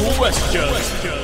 question.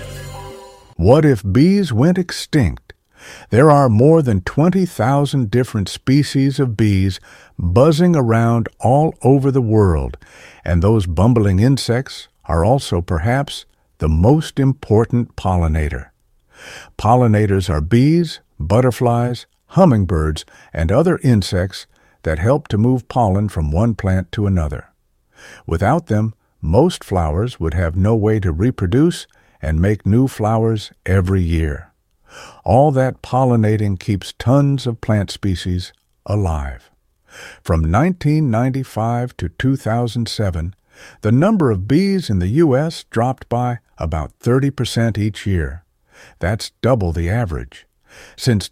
What if bees went extinct? There are more than 20,000 different species of bees buzzing around all over the world, and those bumbling insects are also perhaps the most important pollinator. Pollinators are bees, butterflies, hummingbirds, and other insects that help to move pollen from one plant to another. Without them, most flowers would have no way to reproduce and make new flowers every year. All that pollinating keeps tons of plant species alive. From 1995 to 2007, the number of bees in the U.S. dropped by about 30% each year. That's double the average. Since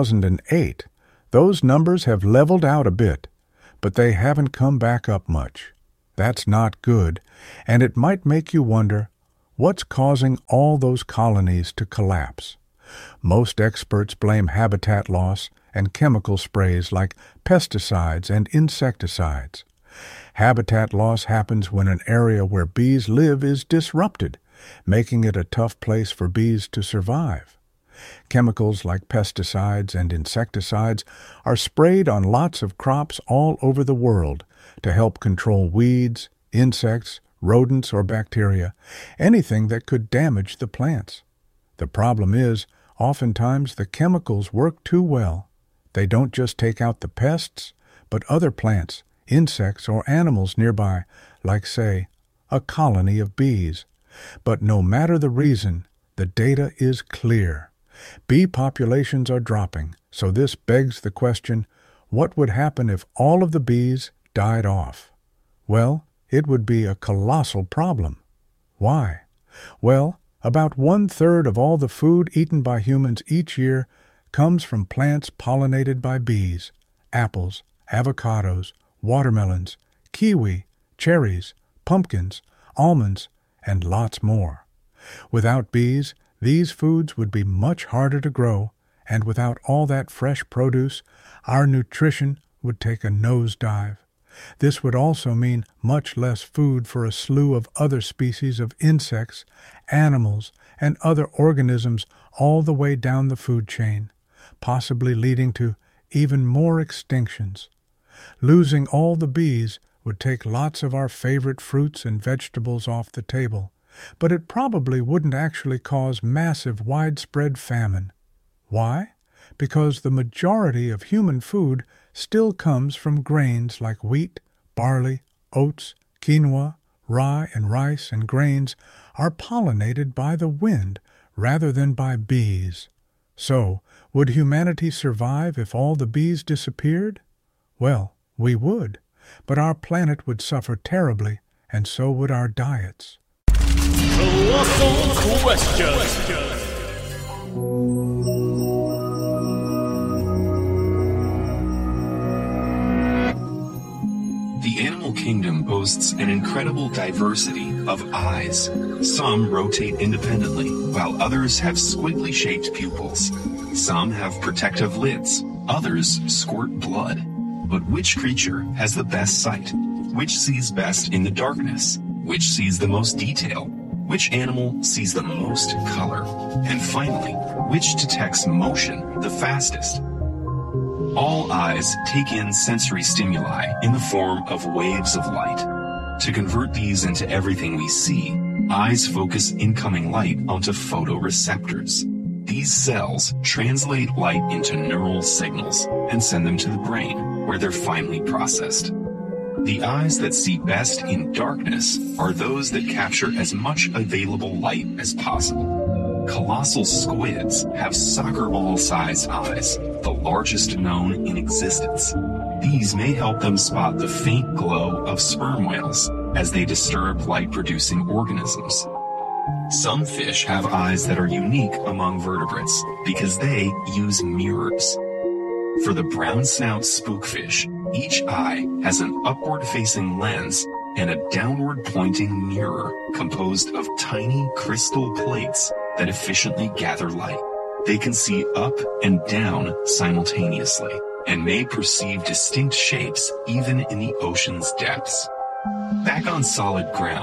2008, those numbers have leveled out a bit, but they haven't come back up much. That's not good, and it might make you wonder, what's causing all those colonies to collapse? Most experts blame habitat loss and chemical sprays like pesticides and insecticides. Habitat loss happens when an area where bees live is disrupted, making it a tough place for bees to survive. Chemicals like pesticides and insecticides are sprayed on lots of crops all over the world to help control weeds, insects, rodents, or bacteria, anything that could damage the plants. The problem is, oftentimes the chemicals work too well. They don't just take out the pests, but other plants, insects, or animals nearby, like, say, a colony of bees. But no matter the reason, the data is clear. Bee populations are dropping, so this begs the question, what would happen if all of the bees died off? Well, it would be a colossal problem. Why? Well, about 1/3 of all the food eaten by humans each year comes from plants pollinated by bees: apples, avocados, watermelons, kiwi, cherries, pumpkins, almonds, and lots more. Without bees, these foods would be much harder to grow, and without all that fresh produce, our nutrition would take a nosedive. This would also mean much less food for a slew of other species of insects, animals, and other organisms all the way down the food chain, possibly leading to even more extinctions. Losing all the bees would take lots of our favorite fruits and vegetables off the table, but it probably wouldn't actually cause massive widespread famine. Why? Because the majority of human food still comes from grains like wheat, barley, oats, quinoa, rye and rice and grains are pollinated by the wind rather than by bees. So, would humanity survive if all the bees disappeared? Well, we would, but our planet would suffer terribly, and so would our diets. Colossal question. The animal kingdom boasts an incredible diversity of eyes. Some rotate independently, while others have squiggly-shaped pupils. Some have protective lids, others squirt blood. But which creature has the best sight? Which sees best in the darkness? Which sees the most detail? Which animal sees the most color? And finally, which detects motion the fastest? All eyes take in sensory stimuli in the form of waves of light. To convert these into everything we see, eyes focus incoming light onto photoreceptors. These cells translate light into neural signals and send them to the brain, where they're finally processed. The eyes that see best in darkness are those that capture as much available light as possible. Colossal squids have soccer ball-sized eyes, the largest known in existence. These may help them spot the faint glow of sperm whales as they disturb light-producing organisms. Some fish have eyes that are unique among vertebrates because they use mirrors. For the brown snout spookfish, each eye has an upward-facing lens and a downward-pointing mirror composed of tiny crystal plates that efficiently gather light. They can see up and down simultaneously and may perceive distinct shapes even in the ocean's depths. Back on solid ground,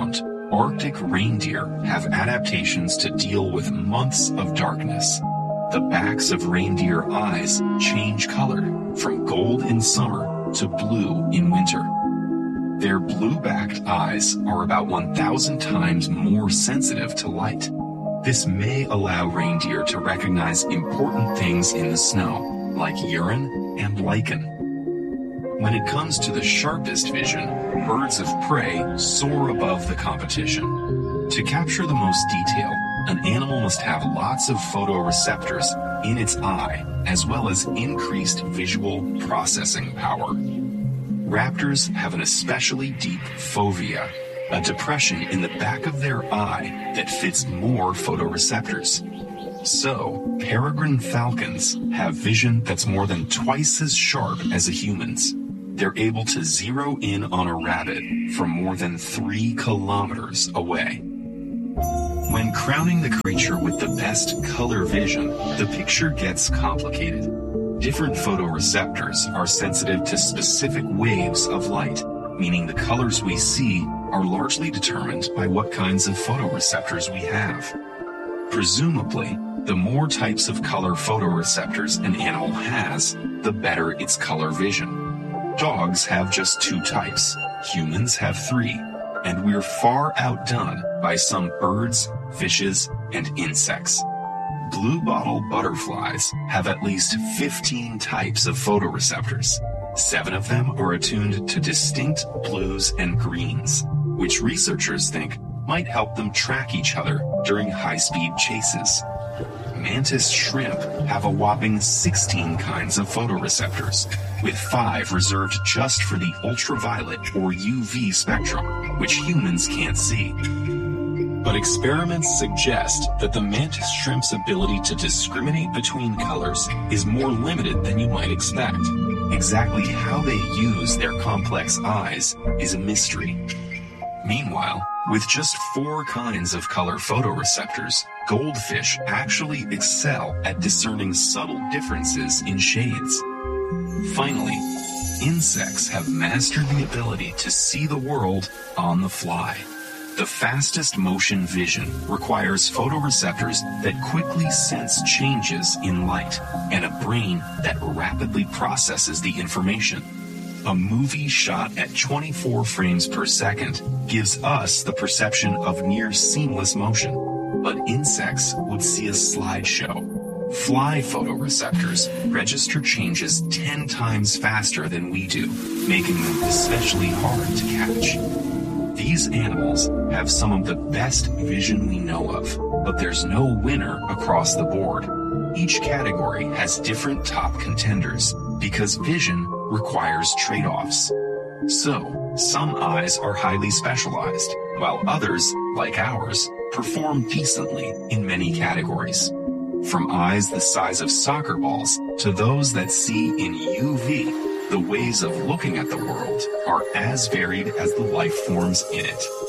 Arctic reindeer have adaptations to deal with months of darkness. The backs of reindeer eyes change color from gold in summer to blue in winter. Their blue-backed eyes are about 1,000 times more sensitive to light. This may allow reindeer to recognize important things in the snow, like urine and lichen. When it comes to the sharpest vision, birds of prey soar above the competition. To capture the most detail, an animal must have lots of photoreceptors in its eye, as well as increased visual processing power. Raptors have an especially deep fovea, a depression in the back of their eye that fits more photoreceptors. So, peregrine falcons have vision that's more than twice as sharp as a human's. They're able to zero in on a rabbit from more than 3 kilometers away. When crowning the creature with the best color vision, the picture gets complicated. Different photoreceptors are sensitive to specific waves of light, meaning the colors we see are largely determined by what kinds of photoreceptors we have. Presumably, the more types of color photoreceptors an animal has, the better its color vision. Dogs have just 2 types, humans have 3, and we're far outdone by some birds, fishes, and insects. Bluebottle butterflies have at least 15 types of photoreceptors. 7 of them are attuned to distinct blues and greens, which researchers think might help them track each other during high-speed chases. Mantis shrimp have a whopping 16 kinds of photoreceptors, with 5 reserved just for the ultraviolet or UV spectrum, which humans can't see. But experiments suggest that the mantis shrimp's ability to discriminate between colors is more limited than you might expect. Exactly how they use their complex eyes is a mystery. Meanwhile, with just 4 kinds of color photoreceptors, goldfish actually excel at discerning subtle differences in shades. Finally, insects have mastered the ability to see the world on the fly. The fastest motion vision requires photoreceptors that quickly sense changes in light and a brain that rapidly processes the information. A movie shot at 24 frames per second gives us the perception of near seamless motion, but insects would see a slideshow. Fly photoreceptors register changes 10 times faster than we do, making them especially hard to catch. These animals have some of the best vision we know of, but there's no winner across the board. Each category has different top contenders because vision requires trade-offs. So, some eyes are highly specialized, while others, like ours, perform decently in many categories. From eyes the size of soccer balls to those that see in UV, the ways of looking at the world are as varied as the life forms in it.